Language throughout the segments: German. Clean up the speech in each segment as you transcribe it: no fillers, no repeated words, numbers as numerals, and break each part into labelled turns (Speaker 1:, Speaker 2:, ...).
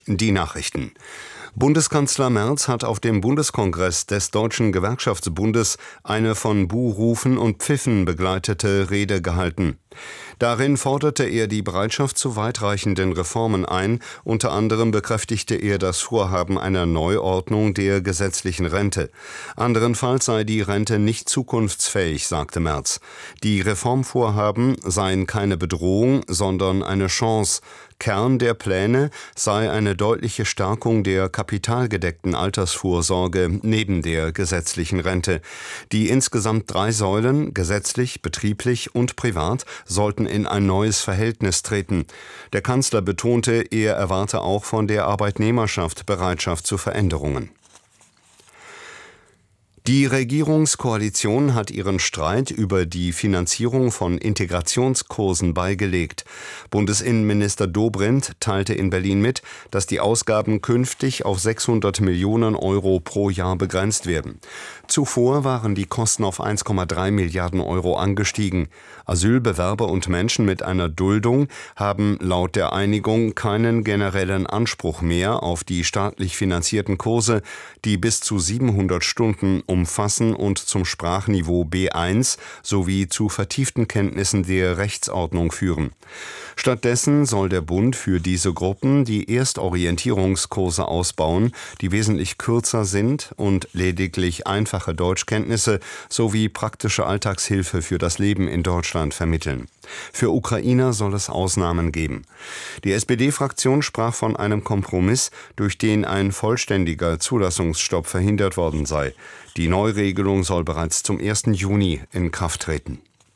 Speaker 1: Die Nachrichten. Bundeskanzler Merz hat auf dem Bundeskongress des Deutschen Gewerkschaftsbundes eine von Buhrufen und Pfiffen begleitete Rede gehalten. Darin forderte er die Bereitschaft zu weitreichenden Reformen ein, unter anderem bekräftigte er das Vorhaben einer Neuordnung der gesetzlichen Rente. Anderenfalls sei die Rente nicht zukunftsfähig, sagte Merz. Die Reformvorhaben seien keine Bedrohung, sondern eine Chance. Kern der Pläne sei eine deutliche Stärkung der kapitalgedeckten Altersvorsorge neben der gesetzlichen Rente. Die insgesamt 3 Säulen, gesetzlich, betrieblich und privat, sollten in ein neues Verhältnis treten. Der Kanzler betonte, er erwarte auch von der Arbeitnehmerschaft Bereitschaft zu Veränderungen. Die Regierungskoalition hat ihren Streit über die Finanzierung von Integrationskursen beigelegt. Bundesinnenminister Dobrindt teilte in Berlin mit, dass die Ausgaben künftig auf 600 Millionen Euro pro Jahr begrenzt werden. Zuvor waren die Kosten auf 1,3 Milliarden Euro angestiegen. Asylbewerber und Menschen mit einer Duldung haben laut der Einigung keinen generellen Anspruch mehr auf die staatlich finanzierten Kurse, die bis zu 700 Stunden umfassen und zum Sprachniveau B1 sowie zu vertieften Kenntnissen der Rechtsordnung führen. Stattdessen soll der Bund für diese Gruppen die Erstorientierungskurse ausbauen, die wesentlich kürzer sind und lediglich einfache Deutschkenntnisse sowie praktische Alltagshilfe für das Leben in Deutschland vermitteln. Für Ukrainer soll es Ausnahmen geben. Die SPD-Fraktion sprach von einem Kompromiss, durch den ein vollständiger Zulassungsstopp verhindert worden sei. Die Neuregelung soll bereits zum 1. Juni in Kraft treten.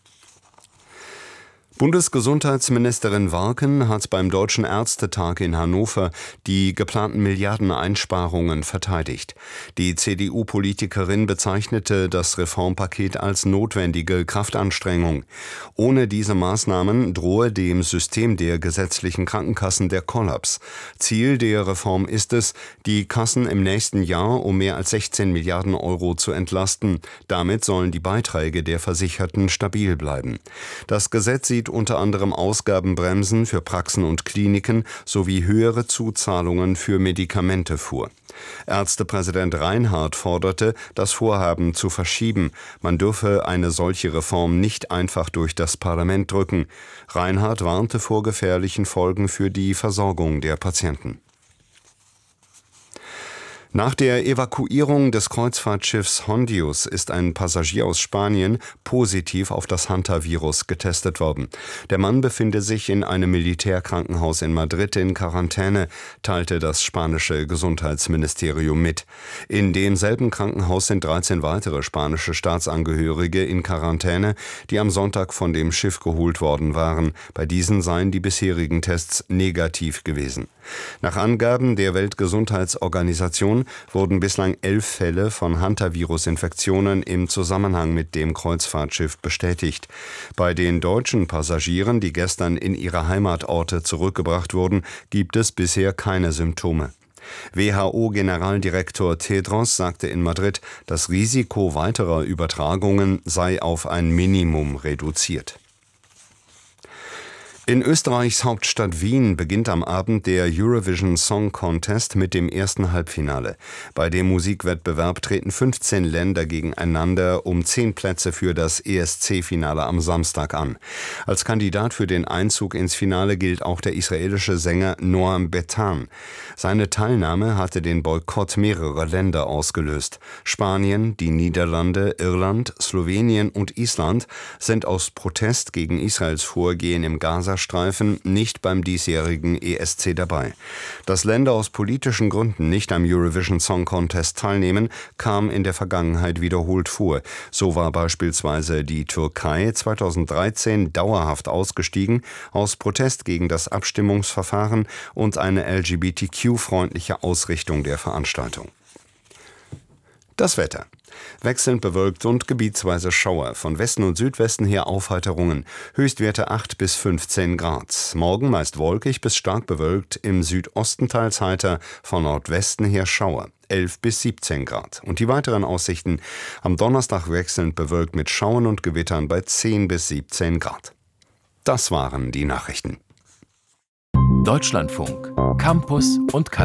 Speaker 1: Bundesgesundheitsministerin Warken hat beim Deutschen Ärztetag in Hannover die geplanten Milliardeneinsparungen verteidigt. Die CDU-Politikerin bezeichnete das Reformpaket als notwendige Kraftanstrengung. Ohne diese Maßnahmen drohe dem System der gesetzlichen Krankenkassen der Kollaps. Ziel der Reform ist es, die Kassen im nächsten Jahr um mehr als 16 Milliarden Euro zu entlasten. Damit sollen die Beiträge der Versicherten stabil bleiben. Das Gesetz sieht unter anderem Ausgabenbremsen für Praxen und Kliniken sowie höhere Zuzahlungen für Medikamente vor. Ärztepräsident Reinhardt forderte, das Vorhaben zu verschieben. Man dürfe eine solche Reform nicht einfach durch das Parlament drücken. Reinhardt warnte vor gefährlichen Folgen für die Versorgung der Patienten. Nach der Evakuierung des Kreuzfahrtschiffs Hondius ist ein Passagier aus Spanien positiv auf das Hantavirus getestet worden. Der Mann befinde sich in einem Militärkrankenhaus in Madrid in Quarantäne, teilte das spanische Gesundheitsministerium mit. In demselben Krankenhaus sind 13 weitere spanische Staatsangehörige in Quarantäne, die am Sonntag von dem Schiff geholt worden waren. Bei diesen seien die bisherigen Tests negativ gewesen. Nach Angaben der Weltgesundheitsorganisation wurden bislang 11 Fälle von Hantavirus-Infektionen im Zusammenhang mit dem Kreuzfahrtschiff bestätigt. Bei den deutschen Passagieren, die gestern in ihre Heimatorte zurückgebracht wurden, gibt es bisher keine Symptome. WHO-Generaldirektor Tedros sagte in Madrid, das Risiko weiterer Übertragungen sei auf ein Minimum reduziert. In Österreichs Hauptstadt Wien beginnt am Abend der Eurovision Song Contest mit dem ersten Halbfinale. Bei dem Musikwettbewerb treten 15 Länder gegeneinander um 10 Plätze für das ESC-Finale am Samstag an. Als Kandidat für den Einzug ins Finale gilt auch der israelische Sänger Noam Betan. Seine Teilnahme hatte den Boykott mehrerer Länder ausgelöst. Spanien, die Niederlande, Irland, Slowenien und Island sind aus Protest gegen Israels Vorgehen im Gazastreifen nicht beim diesjährigen ESC dabei. Dass Länder aus politischen Gründen nicht am Eurovision Song Contest teilnehmen, kam in der Vergangenheit wiederholt vor. So war beispielsweise die Türkei 2013 dauerhaft ausgestiegen, aus Protest gegen das Abstimmungsverfahren und eine LGBTQ-freundliche Ausrichtung der Veranstaltung. Das Wetter. Wechselnd bewölkt und gebietsweise Schauer. Von Westen und Südwesten her Aufheiterungen. Höchstwerte 8 bis 15 Grad. Morgen meist wolkig bis stark bewölkt. Im Südosten teils heiter. Von Nordwesten her Schauer. 11 bis 17 Grad. Und die weiteren Aussichten: am Donnerstag wechselnd bewölkt mit Schauern und Gewittern bei 10 bis 17 Grad. Das waren die Nachrichten.
Speaker 2: Deutschlandfunk, Campus und